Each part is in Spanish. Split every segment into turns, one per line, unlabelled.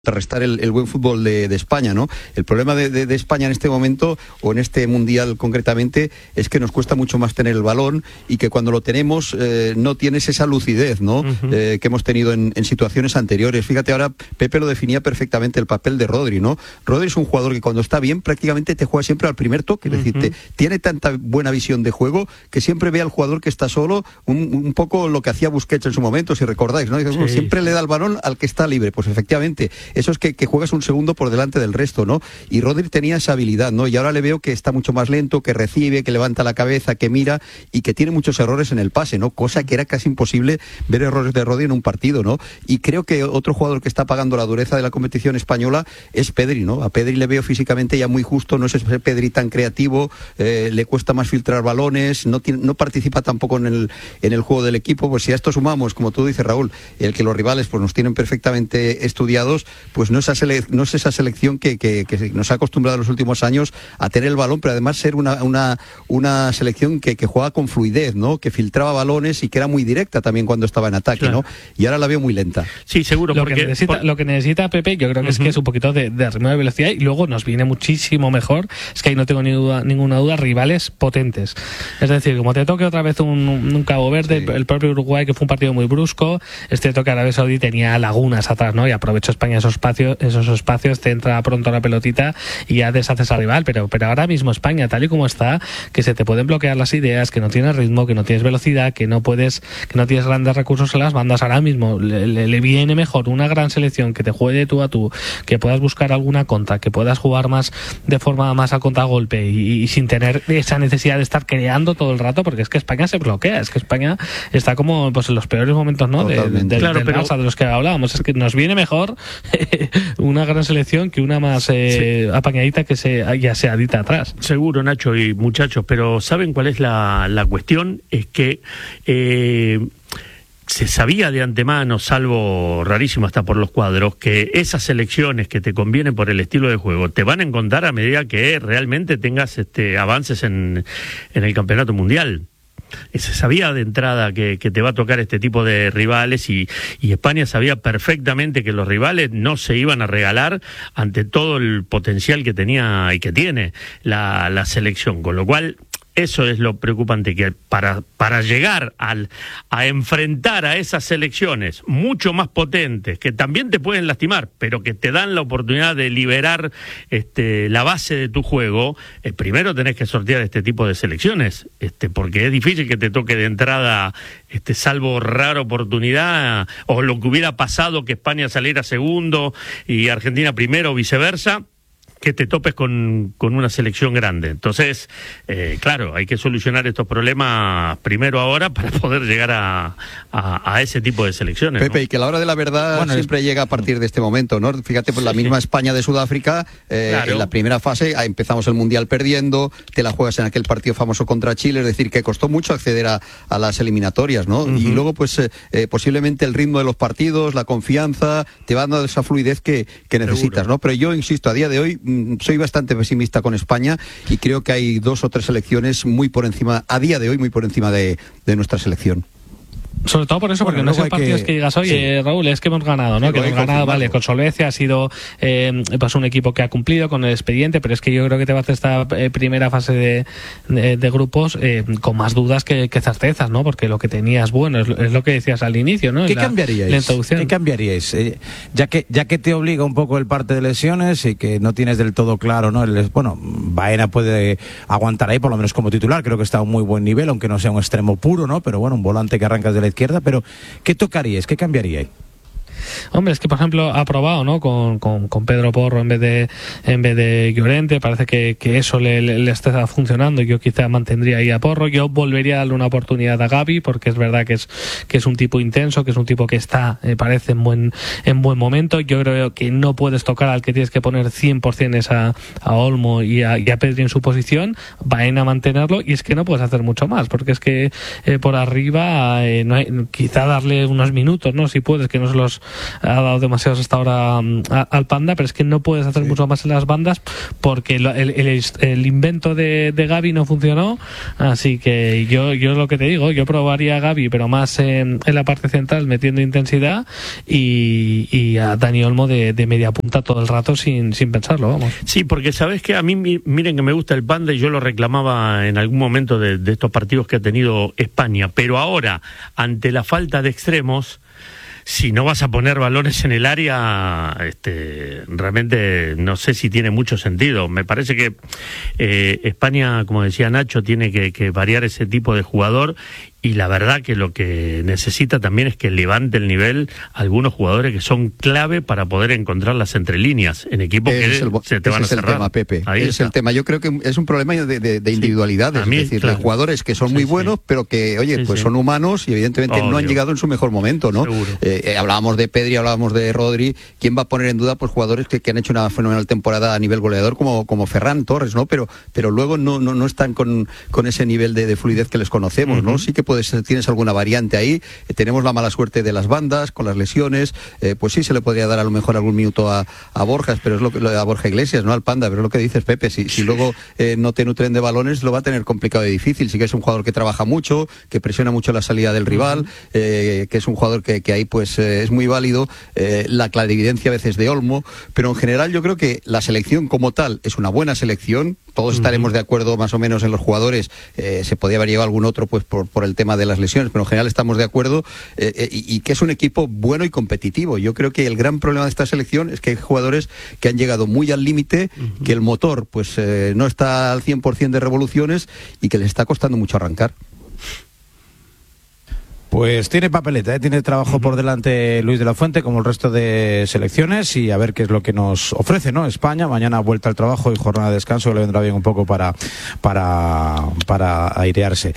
contrarrestar el buen fútbol de España, ¿no? El problema de España en este momento, o en este Mundial concretamente, es que nos cuesta mucho más tener el balón y que cuando lo tenemos no tienes esa lucidez, ¿no? Que hemos tenido en situaciones anteriores. Fíjate, ahora Pepe lo definía perfectamente, el papel de Rodri, ¿no? Rodri es un jugador que cuando está bien prácticamente te juega siempre al primer toque, es decir, tiene tanta buena visión de juego que siempre ve al jugador que está solo, un poco lo que hacía Busquets en su momento, si recordáis, ¿no? Siempre le da el balón al que está libre. Pues efectivamente, eso es que juegas un segundo por delante del resto, ¿no? Y Rodri tenía esa habilidad, ¿no? Y ahora le veo que está mucho más lento, que recibe, que levanta la cabeza, que mira y que tiene muchos errores en el pase, ¿no? Cosa que era casi imposible ver errores de Rodri en un partido, ¿no? Y creo que otro jugador que está pagando la dureza de la competición española es Pedri, ¿no? A Pedri le veo físicamente ya muy justo, no es ese Pedri tan creativo, le cuesta más filtrar balones, no participa tampoco en el juego del equipo. Pues si a esto sumamos, como tú dices, Raúl, el que los rivales pues nos tienen perfectamente estudiados, pues no es esa selección que nos ha acostumbrado en los últimos años a tener el balón, pero además ser una selección que juega con fluidez, ¿no? Que filtraba balones y que era muy directa también cuando estaba en ataque, claro, ¿no? Y ahora la veo muy lenta.
Sí, seguro.
Lo que necesita Pepe, yo creo que es un poquito de ritmo de velocidad, y luego nos viene muchísimo mejor, es que ahí no tengo ninguna duda, rivales potentes. Es decir, como te toque otra vez un Cabo Verde, sí, el propio Uruguay, que fue un partido muy brusco, es cierto que Arabia Saudí tenía lagunas atrás, ¿no? Y aprovechó España esos espacios, te entra pronto la pelotita y ya deshaces al rival, pero ahora mismo España, tal y como está, que se te pueden bloquear las ideas, que no tienes ritmo, que no tienes velocidad, que no tienes grandes recursos en las bandas. Ahora mismo le viene mejor una gran selección que te juegue de tú a tú, que puedas buscar alguna contra, que puedas jugar más de forma más a contragolpe y sin tener esa necesidad de estar creando todo el rato, porque es que España se bloquea, es que España está como pues en los peores momentos, ¿no? Del Barça, de los que hablábamos. Es que nos viene mejor una gran selección que una más apañadita que ya se adita atrás.
Seguro, Nacho y muchachos, pero ¿saben cuál es la cuestión? Es que se sabía de antemano, salvo rarísimo hasta por los cuadros, que esas selecciones que te convienen por el estilo de juego te van a encontrar a medida que realmente tengas avances en el campeonato mundial. Se sabía de entrada que te va a tocar este tipo de rivales y España sabía perfectamente que los rivales no se iban a regalar ante todo el potencial que tenía y que tiene la selección, con lo cual eso es lo preocupante, que para llegar a enfrentar a esas selecciones mucho más potentes, que también te pueden lastimar, pero que te dan la oportunidad de liberar la base de tu juego, primero tenés que sortear este tipo de selecciones, porque es difícil que te toque de entrada, salvo rara oportunidad, o lo que hubiera pasado, que España saliera segundo y Argentina primero o viceversa, que te topes con una selección grande. Entonces, claro, hay que solucionar estos problemas primero ahora para poder llegar a ese tipo de selecciones,
Pepe,
¿no?
Y que la hora de la verdad siempre llega a partir de este momento, ¿no? Fíjate, pues la misma España de Sudáfrica, claro, en la primera fase empezamos el Mundial perdiendo, te la juegas en aquel partido famoso contra Chile, es decir, que costó mucho acceder a las eliminatorias, ¿no? Y luego, pues, posiblemente el ritmo de los partidos, la confianza, te va dando esa fluidez que necesitas, seguro, ¿no? Pero yo insisto, a día de hoy soy bastante pesimista con España y creo que hay 2 o 3 selecciones muy por encima, a día de hoy, muy por encima de nuestra selección.
Sobre todo por eso, porque no son partidos que digas, oye, Raúl, es que hemos ganado, ¿no? Que hemos ganado, vale, con solvencia, ha sido pues un equipo que ha cumplido con el expediente, pero es que yo creo que te va a hacer esta primera fase de grupos con más dudas que certezas, ¿no? Porque lo que tenías bueno es lo que decías al inicio, ¿no?
¿Qué cambiaríais?
La introducción.
¿Qué cambiaríais? Ya que te obliga un poco el parte de lesiones y que no tienes del todo claro, ¿no? Baena puede aguantar ahí, por lo menos como titular, creo que está a un muy buen nivel, aunque no sea un extremo puro, ¿no? Pero bueno, un volante que arrancas de la izquierda, pero ¿qué tocaríais? ¿Qué cambiaríais?
Hombre, es que por ejemplo ha probado, ¿no? Con Pedro Porro en vez de Llorente, parece que eso le está funcionando. Yo quizá mantendría ahí a Porro, yo volvería a darle una oportunidad a Gavi, porque es verdad que es un tipo intenso, que es un tipo que está, parece en buen momento. Yo creo que no puedes tocar al que tienes que poner 100% es a Olmo y a Pedri en su posición, Baena a mantenerlo, y es que no puedes hacer mucho más, porque es que por arriba no hay, quizá darle unos minutos, ¿no? Si puedes, que no se los ha dado demasiados hasta ahora al Panda, pero es que no puedes hacer mucho más en las bandas porque el invento de Gavi no funcionó, así que yo lo que te digo, yo probaría a Gavi, pero más en la parte central metiendo intensidad y a Dani Olmo de media punta todo el rato sin pensarlo, vamos.
Sí, porque sabes que a mí, miren que me gusta el Panda y yo lo reclamaba en algún momento de estos partidos que ha tenido España, pero ahora, ante la falta de extremos, si no vas a poner balones en el área, realmente no sé si tiene mucho sentido. Me parece que España, como decía Nacho, tiene que variar ese tipo de jugador, y la verdad que lo que necesita también es que levante el nivel algunos jugadores que son clave para poder encontrar las entrelíneas en equipos que se te van a cerrar.
Ese es el tema, Pepe.
Ahí
es el tema. Yo creo que es un problema de individualidades,
mí,
es decir,
claro,
de jugadores que son muy buenos, pero que, oye, pues son humanos y evidentemente no han llegado en su mejor momento, ¿no? Hablábamos de Pedri, hablábamos de Rodri. ¿Quién va a poner en duda pues jugadores que han hecho una fenomenal temporada a nivel goleador como Ferran Torres, ¿no? Pero luego no están con ese nivel de fluidez que les conocemos, ¿no? Sí que tienes alguna variante ahí. Tenemos la mala suerte de las bandas con las lesiones, pues sí se le podría dar a lo mejor algún minuto a Borjas, pero es a Borja Iglesias, no al Panda, pero es lo que dices, Pepe, si luego no te nutren de balones lo va a tener complicado y difícil. Sí que es un jugador que trabaja mucho, que presiona mucho la salida del rival, que es un jugador que ahí pues es muy válido, la clarividencia a veces de Olmo, pero en general yo creo que la selección como tal es una buena selección. Todos estaremos de acuerdo más o menos en los jugadores, se podía haber llevado algún otro pues por el tema de las lesiones, pero en general estamos de acuerdo, y que es un equipo bueno y competitivo. Yo creo que el gran problema de esta selección es que hay jugadores que han llegado muy al límite, que el motor pues no está al 100% de revoluciones y que les está costando mucho arrancar.
Pues tiene papeleta, tiene trabajo por delante Luis de la Fuente, como el resto de selecciones, y a ver qué es lo que nos ofrece, ¿no? España, mañana vuelta al trabajo y jornada de descanso, que le vendrá bien un poco para airearse.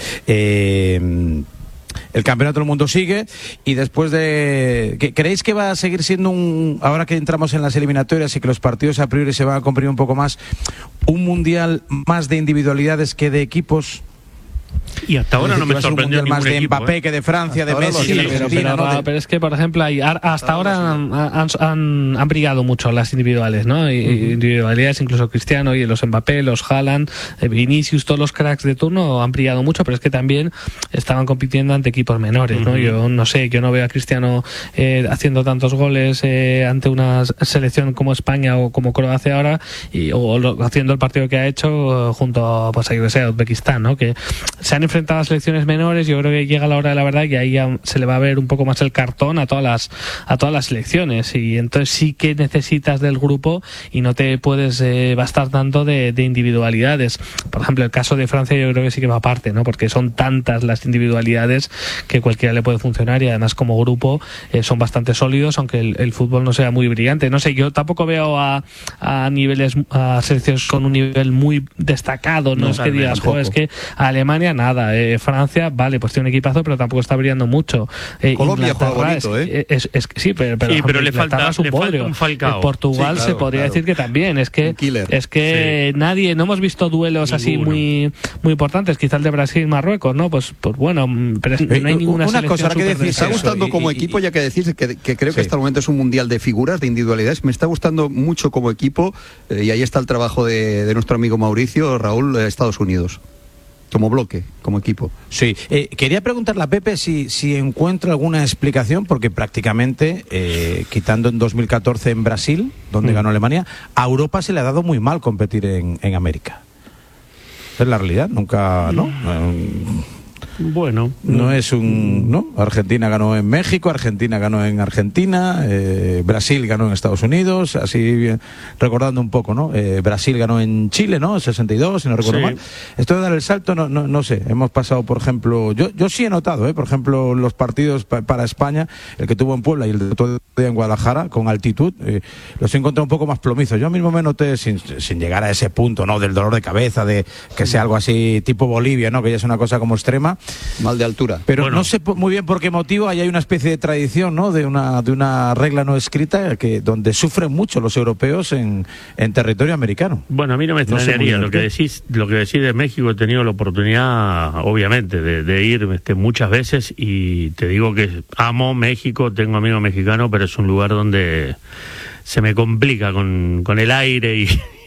El campeonato del mundo sigue, y después de... ¿Creéis que va a seguir siendo ahora que entramos en las eliminatorias y que los partidos a priori se van a comprimir un poco más, un mundial más de individualidades que de equipos?
Y hasta ahora no me sorprendió ningún
más de
equipo,
Mbappé que de Francia, de Messi,
sí,
de Argentina,
pero es que, por ejemplo, hasta ahora han brillado mucho las individuales, ¿no? Individualidades, incluso Cristiano y los Mbappé, los Haaland, Vinicius, todos los cracks de turno han brillado mucho, pero es que también estaban compitiendo ante equipos menores, ¿no? Yo no sé, yo no veo a Cristiano haciendo tantos goles ante una selección como España o como Croacia ahora, haciendo el partido que ha hecho junto pues, a Uzbekistán, ¿no? Que se han enfrentado a selecciones menores. Yo creo que llega la hora de la verdad y ahí ya se le va a ver un poco más el cartón a todas las selecciones, y entonces sí que necesitas del grupo y no te puedes bastar tanto de individualidades. Por ejemplo, el caso de Francia yo creo que sí que va aparte, ¿no? Porque son tantas las individualidades que cualquiera le puede funcionar, y además como grupo son bastante sólidos, aunque el fútbol no sea muy brillante. No sé, yo tampoco veo a selecciones con un nivel muy destacado, no es que digas, es que a Alemania nada, Francia, vale, pues tiene un equipazo, pero tampoco está brillando mucho.
Colombia juega bonito,
sí, pero
le falta un Falcao.
Portugal se podría decir que también, es que nadie, no hemos visto duelos así muy importantes, quizá el de Brasil y Marruecos, ¿no? Pues bueno, pero no hay ninguna
una cosa que decir,
me está gustando como equipo, ya que decir que creo que hasta el momento es un mundial de figuras, de individualidades, me está gustando mucho como equipo, y ahí está el trabajo de nuestro amigo Mauricio, Raúl, Estados Unidos. Como bloque, como equipo.
Sí, quería preguntarle a Pepe si encuentra alguna explicación, porque prácticamente, quitando en 2014 en Brasil, donde ganó Alemania, a Europa se le ha dado muy mal competir en América. Es la realidad, nunca, ¿no?
Bueno,
no es ¿no? Argentina ganó en México, Argentina ganó en Argentina, Brasil ganó en Estados Unidos, así recordando un poco, ¿no? Brasil ganó en Chile, ¿no? 62, si no recuerdo mal. Esto de dar el salto, no sé. Hemos pasado, por ejemplo, yo sí he notado, por ejemplo, los partidos para España, el que tuvo en Puebla y el de otro día en Guadalajara, con altitud, los he encontrado un poco más plomizos. Yo mismo me noté, sin llegar a ese punto, ¿no? Del dolor de cabeza, de que sea algo así tipo Bolivia, ¿no? Que ya es una cosa como extrema.
Mal de altura.
Pero
Bueno.
no sé muy bien por qué motivo, ahí hay una especie de tradición, ¿no? De una regla no escrita donde sufren mucho los europeos en territorio americano.
Bueno, a mí no me
No sé muy
extrañaría
bien
lo que
qué.
decís de México. He tenido la oportunidad, obviamente, de ir muchas veces, y te digo que amo México, tengo amigos mexicanos, pero es un lugar donde se me complica con el aire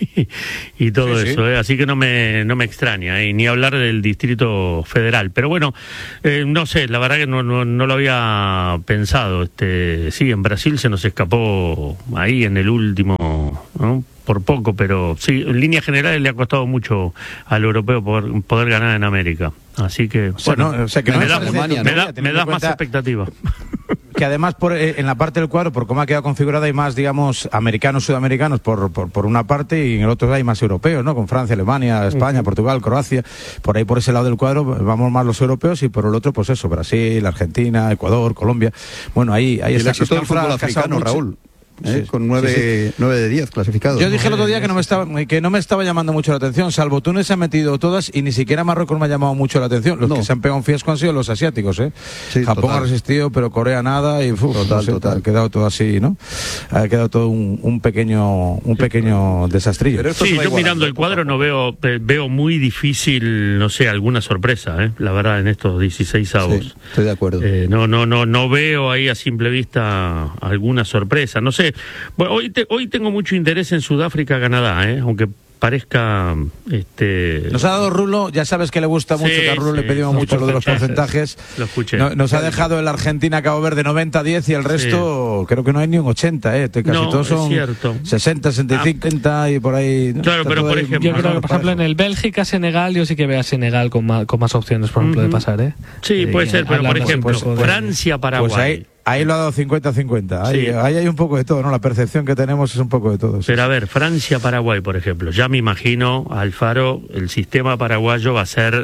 y todo
Sí,
eso,
sí.
Así que no me extraña, ni hablar del Distrito Federal. Pero bueno, no sé, la verdad que no lo había pensado. Sí, en Brasil se nos escapó ahí en el último, ¿no? Por poco, pero sí, en líneas generales le ha costado mucho al europeo poder ganar en América. Así que,
O sea,
bueno,
no, o sea, que no
me
me
da,
parece
Alemania,
me
¿no?
da- me
Teniendo
da
en
más
cuenta
expectativa.
que además en la parte del cuadro, por cómo ha quedado configurada, hay más, digamos, americanos, sudamericanos por una parte, y en el otro hay más europeos, ¿no? Con Francia, Alemania, España, Portugal, Croacia. Por ahí, por ese lado del cuadro, vamos más los europeos, y por el otro, pues eso, Brasil, Argentina, Ecuador, Colombia. Bueno, ahí
Y el
está.
éxito del
Nos ha
fútbol
casado
africano,
mucho.
Raúl.
Sí,
Con 9 de 10 clasificados.
Yo dije el otro día que no me estaba llamando mucho la atención, salvo Túnez se ha metido todas, y ni siquiera Marruecos me ha llamado mucho la atención. Los
No.
que se han pegado un fiasco han sido los asiáticos, ¿eh?
Sí,
Japón
total.
ha resistido, pero Corea nada, y
Total.
ha quedado todo así, ¿no? Ha quedado todo un pequeño desastrillo.
Pero esto
Sí,
se va
yo
igualando,
mirando el cuadro no veo muy difícil, no sé, alguna sorpresa, la verdad, en estos 16 avos.
Sí, estoy de acuerdo.
No veo ahí a simple vista alguna sorpresa. No sé. Bueno, hoy tengo mucho interés en Sudáfrica-Canadá, aunque parezca
Nos ha dado Rulo, ya sabes que le gusta mucho,
Sí,
que a Rulo le
sí,
pedimos
los
mucho lo de los
porcentajes.
porcentajes.
Lo escuché.
Nos ha dejado el Argentina-Cabo Verde 90-10, y el resto creo que no hay ni un 80, casi
No,
todos
es
son
cierto.
60, 65, 70 y por ahí. ¿no?
Claro,
Está
pero
todo
por
ahí
ejemplo-
Yo creo que, por ejemplo, en el Bélgica-Senegal, yo sí que veo a Senegal con más opciones, por ejemplo, de pasar, ¿eh?
Sí, puede ser, pero por
hablamos un
ejemplo,
poco de-
Francia-Paraguay.
Pues ahí lo ha dado 50-50. Ahí,
Sí.
ahí hay un poco de todo, ¿no? La percepción que tenemos es un poco de todo. Sí.
Pero a ver, Francia-Paraguay, por ejemplo, ya me imagino, Alfaro, el sistema paraguayo va a ser,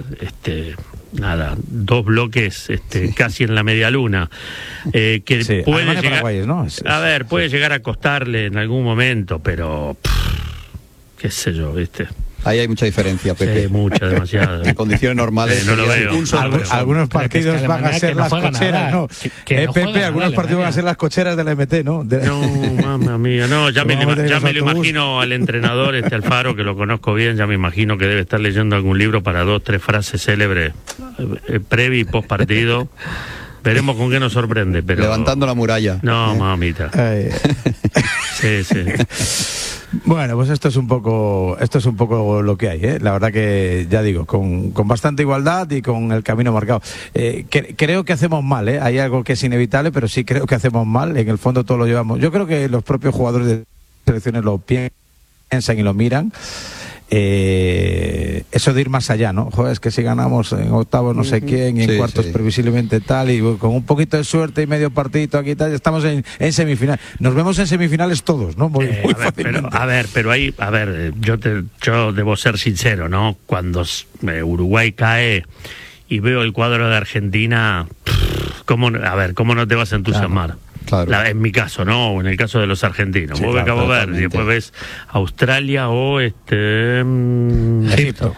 dos bloques casi en la media luna, que
Sí,
puede
Alemania,
llegar,
Paraguay, ¿no?
puede llegar a costarle en algún momento, pero qué sé yo, ¿viste?
Ahí hay mucha diferencia, Pepe.
Mucha, demasiada.
En condiciones normales.
No lo
sería
veo.
un solo
Algo-
peso.
Algunos
Pero que es que
partidos van a
Alemania
ser
que no
las
juega
cocheras,
nada.
¿no?
Que no
Pepe,
juega
algunos
nada,
partidos van a
Alemania.
ser las cocheras del MT, ¿no?
No, mamma mía, no, ya me
Vamos a tener
lo
los autobús.
imagino al entrenador, Alfaro, que lo conozco bien, ya me imagino que debe estar leyendo algún libro para 2, 3 frases célebres, previo y post partido. Veremos con qué nos sorprende, pero...
Levantando la muralla.
No, mamita. Sí, sí.
Bueno, pues esto es un poco lo que hay, ¿eh? La verdad que, ya digo, con bastante igualdad y con el camino marcado. Creo que hacemos mal, ¿eh? Hay algo que es inevitable, pero sí creo que hacemos mal. En el fondo todo lo llevamos. Yo creo que los propios jugadores de selecciones lo piensan y lo miran. Eso de ir más allá, ¿no? Joder, es que si ganamos en octavos no sé quién, y en
Sí,
cuartos
sí.
previsiblemente tal, y con un poquito de suerte y medio partidito aquí tal, estamos en semifinal. Nos vemos en semifinales todos, ¿no? Muy fácilmente.
Pero ahí, yo debo ser sincero, ¿no? Cuando Uruguay cae y veo el cuadro de Argentina, ¿cómo no te vas a entusiasmar?
Claro.
En mi caso, ¿no? O en el caso de los argentinos.
Sí,
Vos ves
claro,
Cabo Verde y
totalmente.
después ves Australia o
Egipto.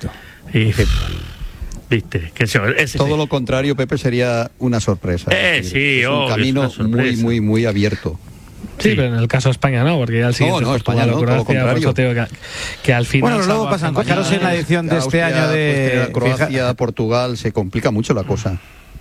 ¿Viste?
Todo lo contrario, Pepe, sería una sorpresa.
Sí,
es un
obvio, es
camino
una sorpresa.
muy abierto.
Sí, pero en el caso de España no, porque ya el siguiente
No,
es Portugal
España no,
o
todo lo
Croacia, por eso te digo que al final...
Bueno, luego
salvo
pasan
Argentina,
cosas. Fijaros en la edición de este
Austria,
año de...
pues, Croacia, Portugal, se complica mucho la cosa.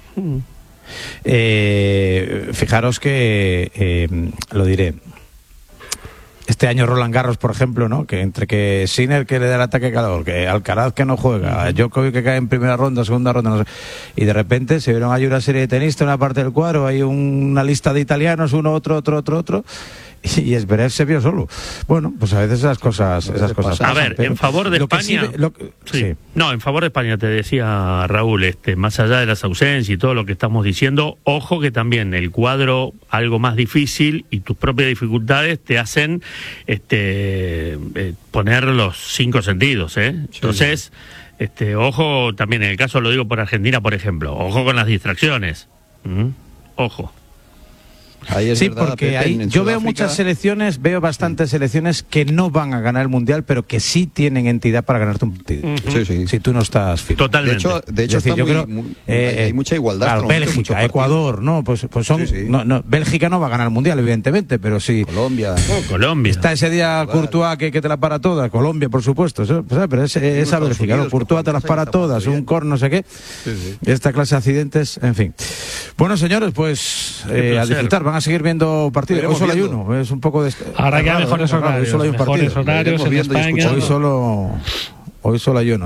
Fijaros que, lo diré, este año Roland Garros, por ejemplo, ¿no? Que entre que Sinner que le da el ataque calor, que Alcaraz que no juega, Djokovic que cae en primera ronda, segunda ronda, no sé, y de repente se vieron ahí una serie de tenistas en una parte del cuadro, hay una lista de italianos, uno, otro, y Zverev se vio solo. Bueno, pues a veces esas cosas
A
pasan,
ver,
pero
en favor de
lo que sí
España...
sí.
No, en favor de España, te decía Raúl, más allá de las ausencias y todo lo que estamos diciendo, ojo que también el cuadro algo más difícil y tus propias dificultades te hacen poner los 5 sentidos, Entonces, ojo también, en el caso lo digo por Argentina, por ejemplo, ojo con las distracciones. Ojo.
Ahí es
Sí,
verdad,
porque
Pepe,
ahí
en
yo veo
Sudáfrica-
muchas selecciones, veo bastantes selecciones que no van a ganar el Mundial, pero que sí tienen entidad para ganarte un partido.
Sí, sí.
Si tú no estás firme.
Totalmente.
De hecho
Es decir,
está
yo creo,
hay mucha igualdad.
Claro,
hasta el momento, mucho
Bélgica,
partido.
Ecuador, ¿no? Pues son.
Sí, sí.
No, Bélgica no va a ganar el Mundial, evidentemente, pero sí.
Colombia.
Colombia.
Está ese día Courtois que te la para todas, Colombia, por supuesto, pero esa
Estados
Bélgica, ¿no?
Unidos,
Courtois te las para
está
todas,
bien.
un corno, no sé qué.
Sí, sí.
Esta clase de accidentes, en fin. Bueno, señores, pues a
placer.
disfrutar, van a seguir viendo partidos. Hoy
Veremos
solo hay
viendo.
uno, es un poco de.
Ahora ya
raro,
mejores
raro,
horarios.
Hoy solo hay un
Mejores
partido.
horarios en
Viendo y
España.
escuchando.
Hoy solo hay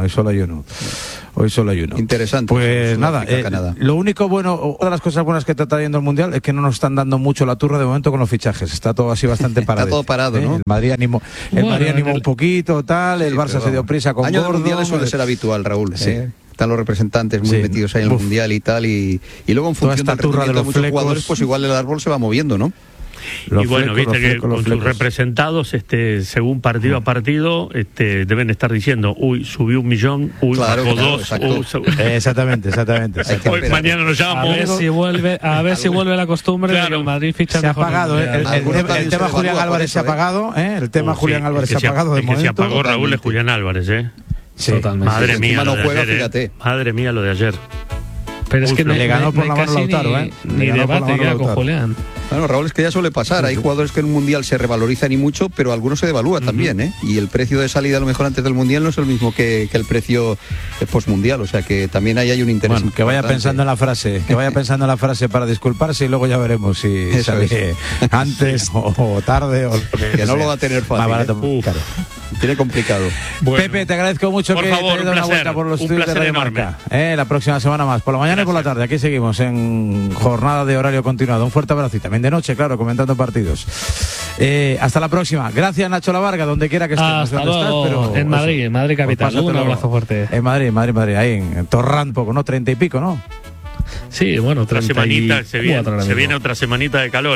uno.
Interesante.
Pues nada,
Sudáfrica, Canadá.
lo único bueno, una de las cosas buenas que está trayendo el Mundial es que no nos están dando mucho la turra de momento con los fichajes. Está todo así bastante parado.
todo parado, ¿no?
El Madrid animó,
Bueno,
un poquito, tal, el
Sí,
Barça
pero
se dio
vamos.
prisa con
Año de
Gordo.
mundiales suele ser habitual, Raúl.
Sí.
Están los representantes muy
Sí.
metidos ahí en el
Uf.
mundial y tal, y luego en
Toda
función
esta
del
turra de
rendimiento de
los
muchos
flecos.
jugadores, pues igual el árbol se va moviendo, ¿no?
Los
Y bueno,
flecos,
viste que
los
con sus
flecos.
representados, según partido a partido, deben estar diciendo, uy, subió 1 millón, uy,
Claro,
bajó
claro,
2,
exacto.
Exactamente.
Hay que
hoy,
esperar.
mañana nos
A
llamamos.
ver si vuelve la costumbre de que
Claro.
el Madrid ficha
Se ha
mejor
apagado,
en el Mundial.
Algunos
el
también
tema
se
Julián
evalúa por
Álvarez se ha
eso,
apagado, El tema Julián Álvarez se ha apagado de
el que se
momento.
apagó, Raúl, es Julián Álvarez,
Sí.
Totalmente.
Madre
Si
mía,
encima
lo
no
de
juega,
ayer,
fíjate.
Madre mía, lo de ayer.
Pero es que no
le ganó por la mano
casi
Lautaro,
ni,
Le
ni
ganó por la
debate
mano
ya con
Lautaro.
Julián.
Bueno, Raúl, es que ya suele pasar. Hay jugadores que en un mundial se revalorizan y mucho, pero algunos se devalúan también, ¿eh? Y el precio de salida a lo mejor antes del mundial no es el mismo que el precio postmundial. O sea que también ahí hay un interés.
Bueno, que vaya
importante.
pensando en la frase para disculparse y luego ya veremos si
Eso
sale antes o tarde o lo
Que no
sea.
lo va a tener fácil,
Más barato,
Uf.
claro.
Tiene complicado.
Bueno,
Pepe, te agradezco mucho
por
que
favor,
te hayas
un
dado una
placer,
vuelta por los
un
estudios de
placer
Radio
enorme.
Marca. La próxima semana más, por la mañana y por la tarde. Aquí seguimos en jornada de horario continuado. Un fuerte abrazo y también de noche, claro, comentando partidos. Hasta la próxima. Gracias, Nacho Lavarga, donde quiera que estés. No sé
Hasta
dónde
luego.
estás, pero
En Madrid, en Madrid capital.
Pues
Un
pásatelo.
abrazo fuerte.
En Madrid, ahí en Torrán poco, ¿no? 30 y pico, ¿no?
Sí, bueno,
otra
34
semanita,
ahora
se
mismo.
viene otra semanita de calor,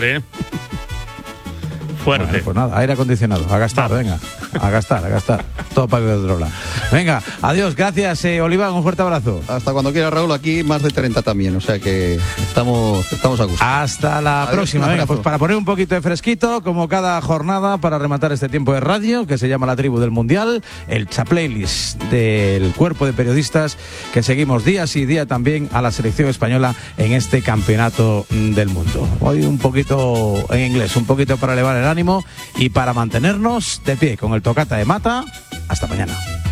Fuerte.
Bueno, pues nada, aire acondicionado, a gastar, venga, a gastar, todo para Iberdrola. Venga, adiós, gracias, Oliván, un fuerte abrazo.
Hasta cuando quiera, Raúl, aquí más de 30 también. O sea que estamos a gusto.
Hasta la
Adiós,
próxima,
un
venga,
abrazo.
pues para poner un poquito de fresquito, como cada jornada, para rematar este tiempo de radio, que se llama La Tribu del Mundial, el playlist del cuerpo de periodistas que seguimos día sí día también a la selección española en este campeonato del mundo. Hoy un poquito en inglés, un poquito para elevar el ánimo y para mantenernos de pie con el tocata de Mata. Hasta mañana.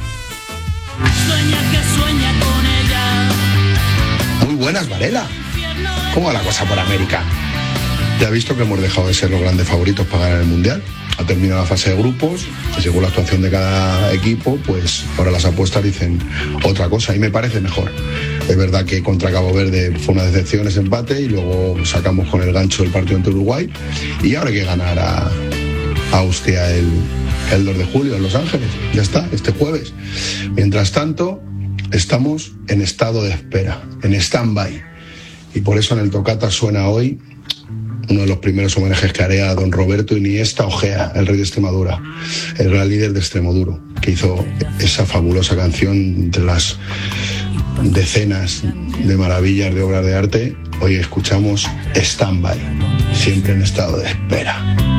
Sueña que sueña con ella.
Muy buenas, Varela. ¿Cómo va la cosa por América? Ya ha visto que hemos dejado de ser los grandes favoritos para ganar el Mundial. Ha terminado la fase de grupos y según la actuación de cada equipo, pues ahora las apuestas dicen otra cosa y me parece mejor. Es verdad que contra Cabo Verde fue una decepción ese empate y luego sacamos con el gancho el partido ante Uruguay y ahora hay que ganar a Austria el 2 de julio en Los Ángeles. Ya está, este jueves. Mientras tanto, estamos en estado de espera, en stand-by. Y por eso en el Tocata suena hoy uno de los primeros homenajes que haré a don Roberto Iniesta Ojea, el rey de Extremadura, el gran líder de Extremoduro, que hizo esa fabulosa canción entre las decenas de maravillas de obras de arte. Hoy escuchamos Stand By, siempre en estado de espera.